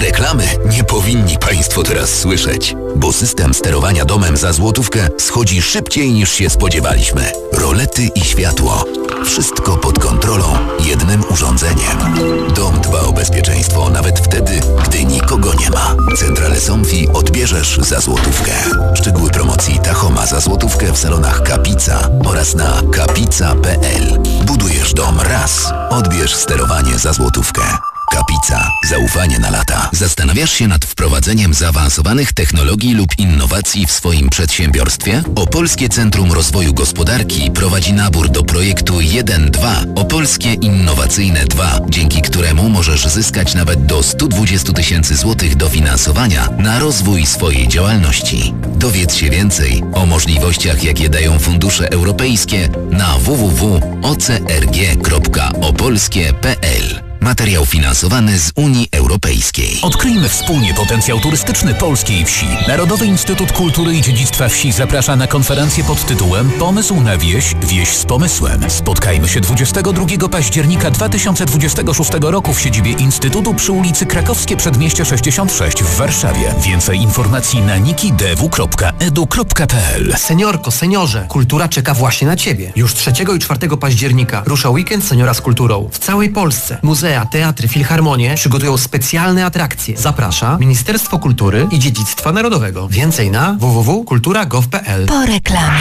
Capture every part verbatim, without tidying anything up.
reklamy nie powinni Państwo teraz słyszeć, bo system sterowania domem za złotówkę schodzi szybciej niż się spodziewaliśmy. Rolety i światło. Wszystko pod kontrolą jednym urządzeniem. Dom dba o bezpieczeństwo nawet wtedy, gdy nikogo nie ma. Centrale Somfy odbierzesz za złotówkę. Szczegóły promocji Tachoma za złotówkę w salonach Kapica oraz na kapica kropka p l. Budujesz dom raz. Odbierz sterowanie za złotówkę. Kapica. Zaufanie na lata. Zastanawiasz się nad wprowadzeniem zaawansowanych technologii lub innowacji w swoim przedsiębiorstwie? Opolskie Centrum Rozwoju Gospodarki prowadzi nabór do projektu jeden dwa Opolskie Innowacyjne dwa, dzięki któremu możesz zyskać nawet do sto dwadzieścia tysięcy złotych dofinansowania na rozwój swojej działalności. Dowiedz się więcej o możliwościach, jakie dają fundusze europejskie na w w w kropka o c r g kropka opolskie kropka p l. Materiał finansowany z Unii Europejskiej. Odkryjmy wspólnie potencjał turystyczny polskiej wsi. Narodowy Instytut Kultury i Dziedzictwa Wsi zaprasza na konferencję pod tytułem Pomysł na wieś, wieś z pomysłem. Spotkajmy się dwudziestego drugiego października dwa tysiące dwudziestego szóstego roku w siedzibie Instytutu przy ulicy Krakowskie Przedmieście sześćdziesiąt sześć w Warszawie. Więcej informacji na nikidw kropka edu kropka p l. Seniorko, seniorze, kultura czeka właśnie na Ciebie. Już trzeciego i czwartego października rusza weekend Seniora z kulturą. W całej Polsce muzea, teatry, filharmonie przygotują specjalne atrakcje. Zaprasza Ministerstwo Kultury i Dziedzictwa Narodowego. Więcej na w w w kropka kultura kropka gov kropka p l. Po reklamie.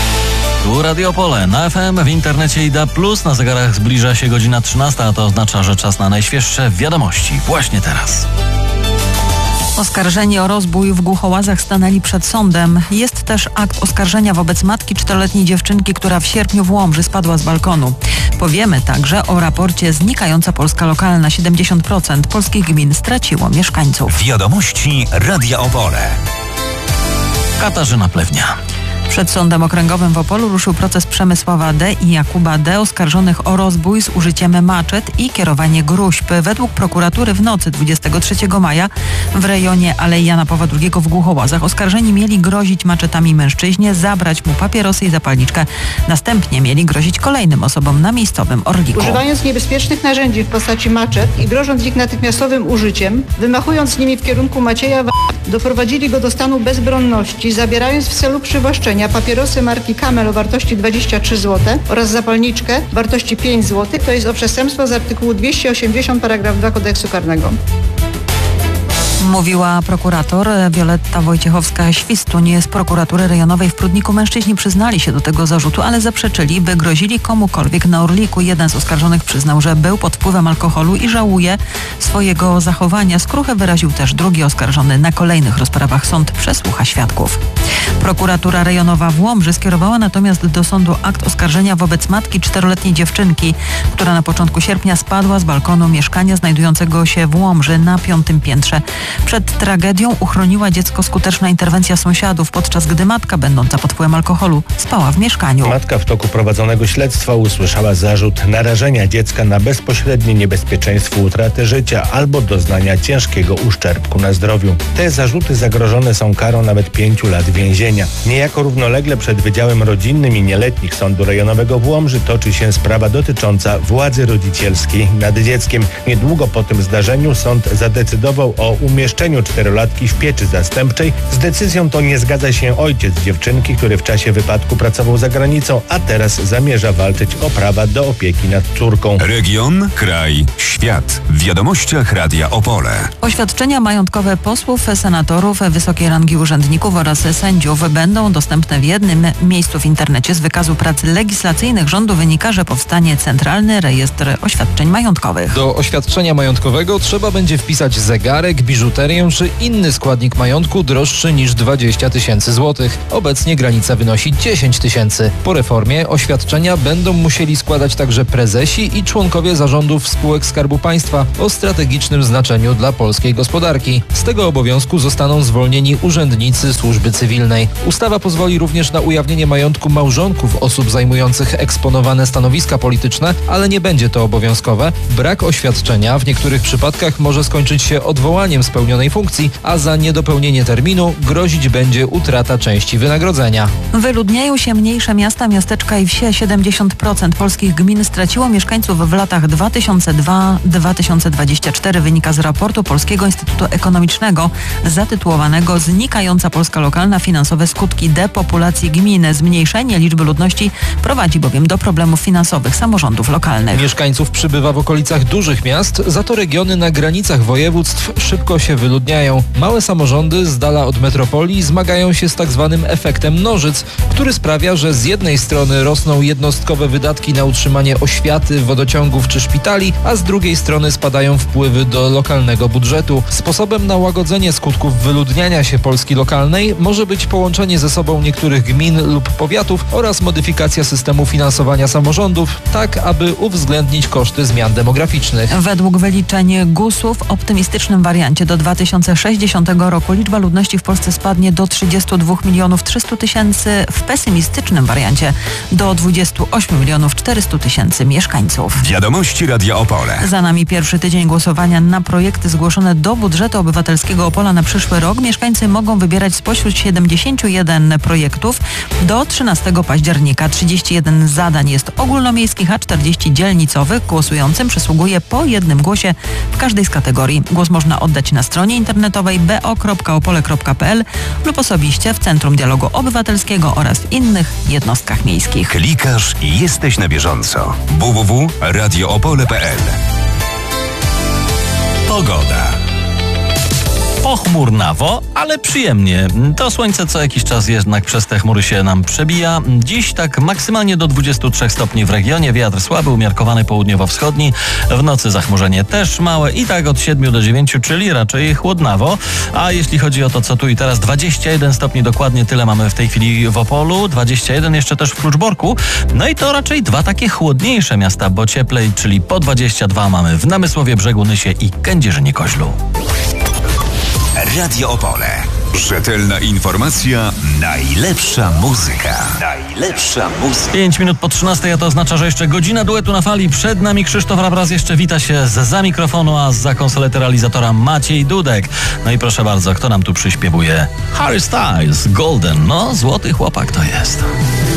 Tu Radio Opole, na F M, w internecie i D A B plus. Na zegarach zbliża się godzina trzynasta, a to oznacza, że czas na najświeższe wiadomości. Właśnie teraz. Oskarżeni o rozbój w Głuchołazach stanęli przed sądem. Jest też akt oskarżenia wobec matki czteroletniej dziewczynki, która w sierpniu w Łomży spadła z balkonu. Powiemy także o raporcie Znikająca Polska Lokalna. siedemdziesiąt procent polskich gmin straciło mieszkańców. Wiadomości Radia Opole. Katarzyna Plewnia. Przed Sądem Okręgowym w Opolu ruszył proces Przemysława D. i Jakuba D. oskarżonych o rozbój z użyciem maczet i kierowanie gruźb. Według prokuratury w nocy dwudziestego trzeciego maja w rejonie Alei Jana Pawła drugiego w Głuchołazach oskarżeni mieli grozić maczetami mężczyźnie, zabrać mu papierosy i zapalniczkę. Następnie mieli grozić kolejnym osobom na miejscowym Orliku. Używając niebezpiecznych narzędzi w postaci maczet i grożąc ich natychmiastowym użyciem, wymachując nimi w kierunku Macieja W., doprowadzili go do stanu bezbronności, zabierając w celu przywłaszczenia papierosy marki Camel o wartości dwadzieścia trzy złote oraz zapalniczkę wartości pięć złotych, to jest o przestępstwo z artykułu dwieście osiemdziesiąt paragraf dwa Kodeksu Karnego. Mówiła prokurator Wioletta Wojciechowska-Świstuń z prokuratury rejonowej w Prudniku. Mężczyźni przyznali się do tego zarzutu, ale zaprzeczyli, by grozili komukolwiek na Orliku. Jeden z oskarżonych przyznał, że był pod wpływem alkoholu i żałuje swojego zachowania. Skruchę wyraził też drugi oskarżony. Na kolejnych rozprawach sąd przesłucha świadków. Prokuratura rejonowa w Łomży skierowała natomiast do sądu akt oskarżenia wobec matki czteroletniej dziewczynki, która na początku sierpnia spadła z balkonu mieszkania znajdującego się w Łomży na piątym piętrze. Przed tragedią uchroniła dziecko skuteczna interwencja sąsiadów, podczas gdy matka, będąca pod wpływem alkoholu, spała w mieszkaniu. Matka w toku prowadzonego śledztwa usłyszała zarzut narażenia dziecka na bezpośrednie niebezpieczeństwo utraty życia albo doznania ciężkiego uszczerbku na zdrowiu. Te zarzuty zagrożone są karą nawet pięciu lat więzienia. Niejako równolegle przed Wydziałem Rodzinnym i Nieletnich Sądu Rejonowego w Łomży toczy się sprawa dotycząca władzy rodzicielskiej nad dzieckiem. Niedługo po tym zdarzeniu sąd zadecydował o umieszczeniu czterolatki w pieczy zastępczej. Z decyzją tą nie zgadza się ojciec dziewczynki, który w czasie wypadku pracował za granicą, a teraz zamierza walczyć o prawa do opieki nad córką. Region, kraj, świat. W wiadomościach Radia Opole. Oświadczenia majątkowe posłów, senatorów, wysokiej rangi urzędników oraz sędziów będą dostępne w jednym miejscu w internecie. Z wykazu prac legislacyjnych rządu wynika, że powstanie Centralny Rejestr Oświadczeń Majątkowych. Do oświadczenia majątkowego trzeba będzie wpisać zegarek, biżuterię czy inny składnik majątku droższy niż dwadzieścia tysięcy złotych. Obecnie granica wynosi dziesięć tysięcy. Po reformie oświadczenia będą musieli składać także prezesi i członkowie zarządów spółek Skarbu Państwa o strategicznym znaczeniu dla polskiej gospodarki. Z tego obowiązku zostaną zwolnieni urzędnicy służby cywilnej. Ustawa pozwoli również na ujawnienie majątku małżonków osób zajmujących eksponowane stanowiska polityczne, ale nie będzie to obowiązkowe. Brak oświadczenia w niektórych przypadkach może skończyć się odwołaniem spełnienia pełnionej funkcji, a za niedopełnienie terminu grozić będzie utrata części wynagrodzenia. Wyludniają się mniejsze miasta, miasteczka i wsie. siedemdziesiąt procent polskich gmin straciło mieszkańców w latach dwa tysiące drugi do dwa tysiące dwudziestego czwartego, wynika z raportu Polskiego Instytutu Ekonomicznego zatytułowanego Znikająca Polska lokalna, finansowe skutki depopulacji gminy. Zmniejszenie liczby ludności prowadzi bowiem do problemów finansowych samorządów lokalnych. Mieszkańców przybywa w okolicach dużych miast, za to regiony na granicach województw szybko się wyludniają. Małe samorządy z dala od metropolii zmagają się z tak zwanym efektem nożyc, który sprawia, że z jednej strony rosną jednostkowe wydatki na utrzymanie oświaty, wodociągów czy szpitali, a z drugiej strony spadają wpływy do lokalnego budżetu. Sposobem na łagodzenie skutków wyludniania się Polski lokalnej może być połączenie ze sobą niektórych gmin lub powiatów oraz modyfikacja systemu finansowania samorządów, tak aby uwzględnić koszty zmian demograficznych. Według wyliczeń gusu w optymistycznym wariancie do dwa tysiące sześćdziesiątego roku liczba ludności w Polsce spadnie do trzydziestu dwóch milionów trzystu tysięcy, w pesymistycznym wariancie do dwudziestu ośmiu milionów czterystu tysięcy mieszkańców. Wiadomości Radia Opole. Za nami pierwszy tydzień głosowania na projekty zgłoszone do budżetu obywatelskiego Opola na przyszły rok. Mieszkańcy mogą wybierać spośród siedemdziesięciu jeden projektów do trzynastego października. trzydzieści jeden zadań jest ogólnomiejskich, a czterdzieści dzielnicowych. Głosującym przysługuje po jednym głosie w każdej z kategorii. Głos można oddać na stronie internetowej b o kropka opole kropka p l lub osobiście w Centrum Dialogu Obywatelskiego oraz w innych jednostkach miejskich. Klikasz i jesteś na bieżąco. w w w kropka radio opole kropka p l. Pogoda. Pochmurnawo, ale przyjemnie. To słońce co jakiś czas jednak przez te chmury się nam przebija. Dziś tak maksymalnie do dwudziestu trzech stopni w regionie. Wiatr słaby, umiarkowany południowo-wschodni. W nocy zachmurzenie też małe i tak od siedmiu do dziewięciu, czyli raczej chłodnawo. A jeśli chodzi o to, co tu i teraz, dwadzieścia jeden stopni dokładnie tyle mamy w tej chwili w Opolu. dwadzieścia jeden jeszcze też w Kluczborku. No i to raczej dwa takie chłodniejsze miasta, bo cieplej, czyli po dwadzieścia dwa mamy w Namysłowie, Brzegu, Nysie i Kędzierzynie-Koźlu. Radio Opole. Rzetelna informacja, najlepsza muzyka. Najlepsza muzyka. pięć minut po trzynastej, a to oznacza, że jeszcze godzina duetu na fali. Przed nami Krzysztof Rabras jeszcze wita się za mikrofonu, a za konsolety realizatora Maciej Dudek. No i proszę bardzo, kto nam tu przyśpiewuje? Harry Styles, Golden. No, złoty chłopak to jest.